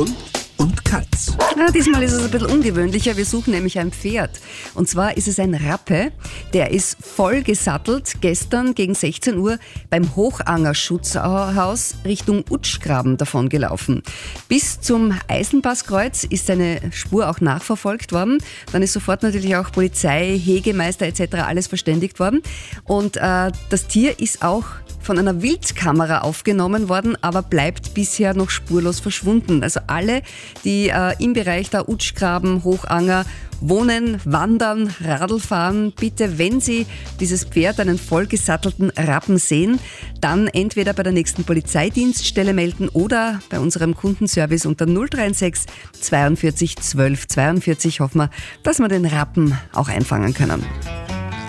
Hund und Katz. Ja, diesmal ist es ein bisschen ungewöhnlicher. Wir suchen nämlich ein Pferd. Und zwar ist es ein Rappe. Der ist voll gesattelt gestern gegen 16 Uhr beim Hochanger Schutzhaus Richtung Utschgraben davon gelaufen. Bis zum Eisenpasskreuz ist seine Spur auch nachverfolgt worden. Dann ist sofort natürlich auch Polizei, Hegemeister etc. alles verständigt worden. Und das Tier ist auch von einer Wildkamera aufgenommen worden, aber bleibt bisher noch spurlos verschwunden. Also alle, die im Bereich der Utschgraben, Hochanger wohnen, wandern, Radl fahren, bitte, wenn Sie dieses Pferd, einen vollgesattelten Rappen sehen, dann entweder bei der nächsten Polizeidienststelle melden oder bei unserem Kundenservice unter 063 42 12 42. Hoffen wir, dass wir den Rappen auch einfangen können.